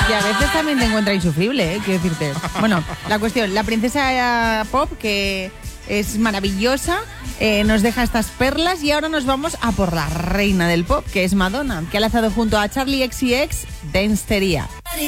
Y a veces también te encuentra insufrible, quiero decirte. Bueno, la cuestión, la princesa pop, que es maravillosa, nos deja estas perlas y ahora nos vamos a por la reina del pop, que es Madonna, que ha lanzado junto a Charli XCX Dance Teria.